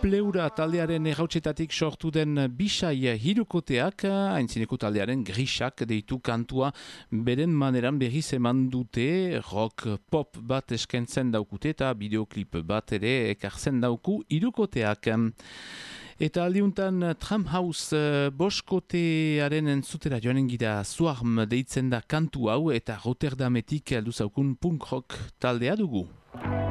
Pleura taldearen errautsetatik sortu den bisai hirukoteak, haintzineko taldearen grisak deitu kantua beren maneran berriz eman dute, rock pop bat eskentzen daukute eta bideoklip bat ere ekartzen dauku hirukoteak. Eta aldiuntan Tramhaus boskotearen entzutera joanen gira Swarm deitzen da kantu hau eta Rotterdametik alduzaukun punk rock taldea dugu.